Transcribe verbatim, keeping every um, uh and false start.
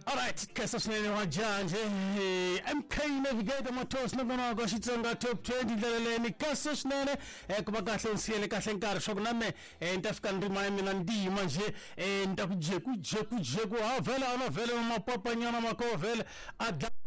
Alright, kesa sinene wajanje M K Navigator Motors nabona kwa Xitsonga top twenty ndleleni kesa sinene kuba kahle nsiyele kahle nkari shoko name ntafika ndima mina ndima nje ntakuje kuje kuje ku havela ana vele mapapa nyana mako vele adla